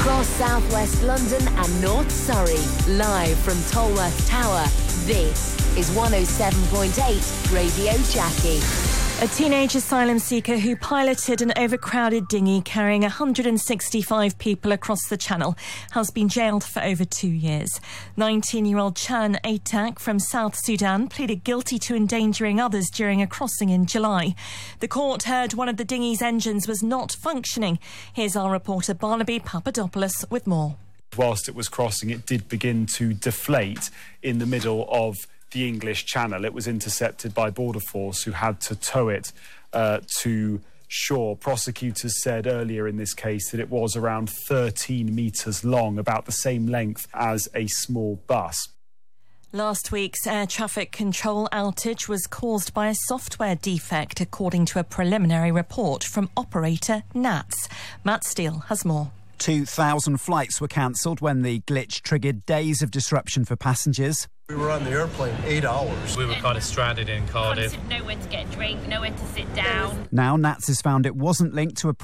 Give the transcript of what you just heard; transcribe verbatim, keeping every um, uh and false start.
Across southwest London and North Surrey, live from Tolworth Tower, this is one oh seven point eight Radio Jackie. A teenage asylum seeker who piloted an overcrowded dinghy carrying one hundred sixty-five people across the Channel has been jailed for over two years. nineteen-year-old Chan Atak from South Sudan pleaded guilty to endangering others during a crossing in July. The court heard one of the dinghy's engines was not functioning. Here's our reporter Barnaby Papadopoulos with more. Whilst it was crossing, it did begin to deflate in the middle of the English Channel. It was intercepted by Border Force, who had to tow it uh, to shore. Prosecutors said earlier in this case that it was around thirteen metres long, about the same length as a small bus. Last week's air traffic control outage was caused by a software defect, according to a preliminary report from operator N A T S. Matt Steele has more. two thousand flights were cancelled when the glitch triggered days of disruption for passengers. We were on the airplane eight hours. We were kind of stranded in Cardiff. Nowhere to get a drink, nowhere to sit down. Now N A T S has found it wasn't linked to a